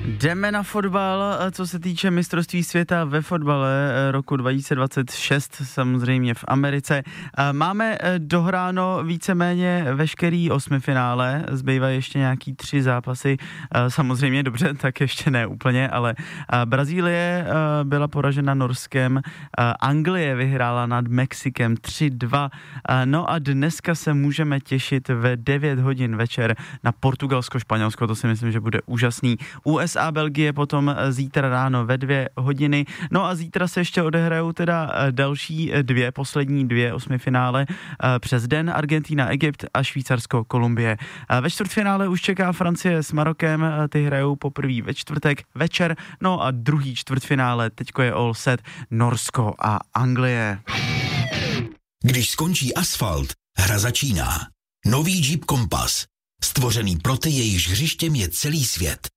Jdeme na fotbal, co se týče mistrovství světa ve fotbale roku 2026, samozřejmě v Americe. Máme dohráno víceméně veškerý osmifinále, zbývají ještě nějaký 3 zápasy, samozřejmě dobře, tak ještě ne úplně, ale Brazílie byla poražena Norskem, Anglie vyhrála nad Mexikem 3-2, no a dneska se můžeme těšit ve 9 hodin večer na Portugalsko-Španělsko, to si myslím, že bude úžasný. USA Belgie potom zítra ráno ve 2 hodiny. No a zítra se ještě odehrajou teda další poslední dvě osmifinále přes den. Argentina, Egypt a Švýcarsko, Kolumbie. Ve čtvrtfinále už čeká Francie s Marokem, ty hrajou poprvé ve čtvrtek večer. No a druhý čtvrtfinále, teďko je all set, Norsko a Anglie. Když skončí asfalt, hra začíná. Nový Jeep Compass. Stvořený pro ty, jejichž hřištěm je celý svět.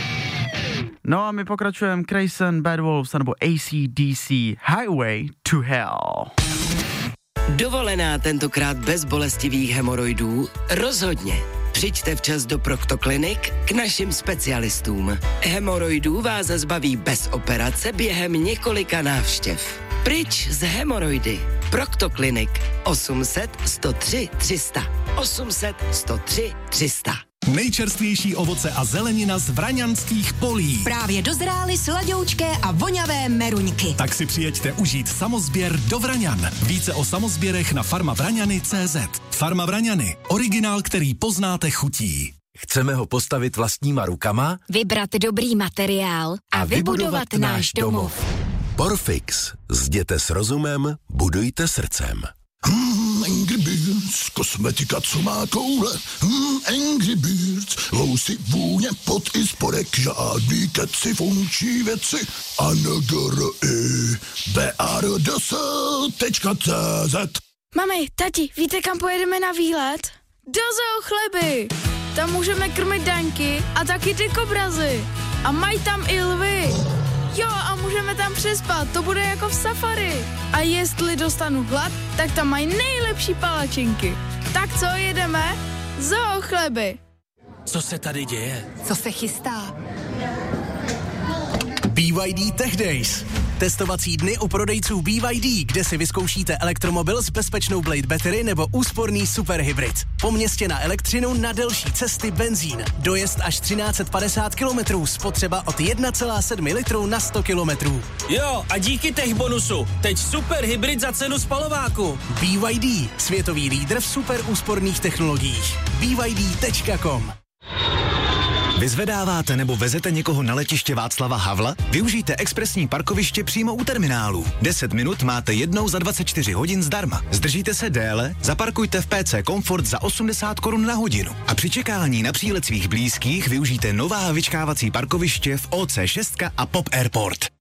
No a my pokračujeme Grayson, Bad Wolves nebo AC/DC, Highway to Hell. Dovolená tentokrát bez bolestivých hemoroidů? Rozhodně. Přijďte včas do Proctoclinic k našim specialistům. Hemoroidů vás zbaví bez operace během několika návštěv. Pryč z hemoroidy. Proctoclinic 800 103 300 800 103 300. Nejčerstvější ovoce a zelenina z vraňanských polí. Právě dozrály sladoučké a voňavé meruňky. Tak si přijeďte užít samozběr do Vraňan. Více o samozběrech na farmavraňany.cz. Farma Vraňany. Originál, který poznáte chutí. Chceme ho postavit vlastníma rukama? Vybrat dobrý materiál a vybudovat náš domov. Porfix. Zděte s rozumem, budujte srdcem. Angry Birds, kosmetika, co má koule. Angry Birds, housy, vůně, pot i spodek, žádný keci, funkční věci. BARDS.cz. Mami, tati, víte, kam pojedeme na výlet? Do Zoo Chleby. Tam můžeme krmit daňky a taky dykobrazy. A mají tam i lvy. Jo, a můžeme tam přespat, to bude jako v safari. A jestli dostanu hlad, tak tam mají nejlepší palačinky. Tak co, jedeme? Zoo Chleby. Co se tady děje? Co se chystá? BYD Tech Days. Testovací dny u prodejců BYD, kde si vyzkoušíte elektromobil s bezpečnou Blade Battery nebo úsporný superhybrid. Po městě na elektřinu, na delší cesty benzín. Dojezd až 1350 km, spotřeba od 1,7 litru na 100 km. Jo, a díky tech bonusu, teď superhybrid za cenu spalováku. BYD, světový lídr v super úsporných technologiích. BYD.com. Vyzvedáváte nebo vezete někoho na letiště Václava Havla? Využijte expresní parkoviště přímo u terminálu. 10 minut máte jednou za 24 hodin zdarma. Zdržíte se déle? Zaparkujte v PC Comfort za 80 korun na hodinu. A při čekání na přílet svých blízkých využijte nová vyčkávací parkoviště v OC6 a Pop Airport.